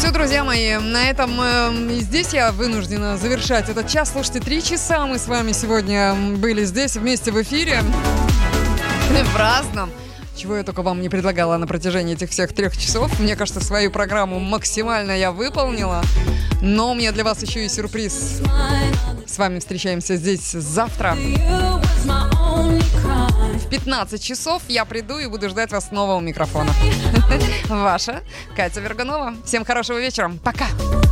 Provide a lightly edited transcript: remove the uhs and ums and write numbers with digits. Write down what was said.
Все, друзья мои, на этом и здесь я вынуждена завершать этот час. Слушайте, 3 часа мы с вами сегодня были здесь вместе в эфире. В разном. Чего я только вам не предлагала на протяжении этих всех 3 часов. Мне кажется, свою программу максимально я выполнила. Но у меня для вас еще и сюрприз. С вами встречаемся здесь завтра. В 15 часов я приду и буду ждать вас снова у микрофона. Ваша Катя Верганова. Всем хорошего вечера. Пока.